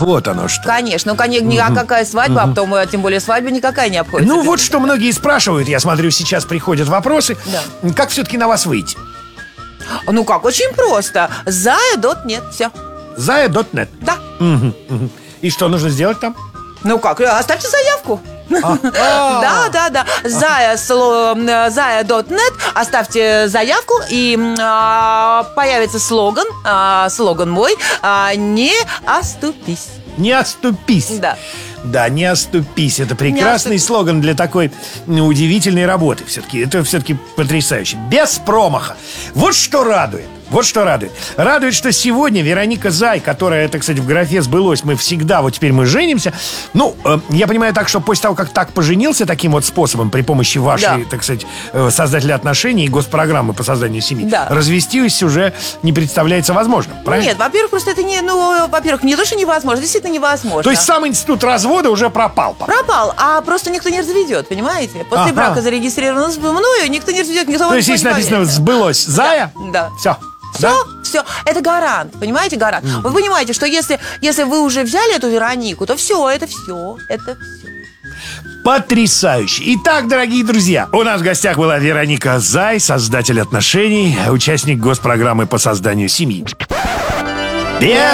Ах, вот оно что. Конечно, никакая свадьба, а потом тем более свадьба никакая не обходится. Ну вот что многие спрашивают, я смотрю, сейчас приходят вопросы. Да. Как все-таки на вас выйти? Ну как, очень просто. Зая.нет, все. Зая.нет. Да. И что нужно сделать там? Ну как, оставьте заявку. Да. Зая.нет, оставьте заявку, и появится слоган мой: не оступись. Не оступись. Да. Да, не оступись. Это прекрасный слоган для такой удивительной работы. Это все-таки потрясающе. Без промаха. Вот что радует. Вот что радует. Радует, что сегодня Вероника Зай, которая, это, кстати, в графе сбылось, мы всегда, вот теперь мы женимся. Ну, я понимаю так, что после того, как так поженился таким вот способом, при помощи вашей, так сказать, создателя отношений и госпрограммы по созданию семьи, развестись уже не представляется возможным, правильно? Нет, во-первых, просто это во-первых, не то, что невозможно, действительно невозможно. То есть сам институт развода уже пропал? Пропал, а просто никто не разведет, понимаете? После брака, зарегистрированного мною, никто не разведет, никто. То есть здесь написано «сбылось Зая»? Да. Все, это гарант, понимаете, гарант. Вы понимаете, что если вы уже взяли эту Веронику, то это все. Потрясающе. Итак, дорогие друзья, у нас в гостях была Вероника Зай, создатель отношений, участник госпрограммы по созданию семьи.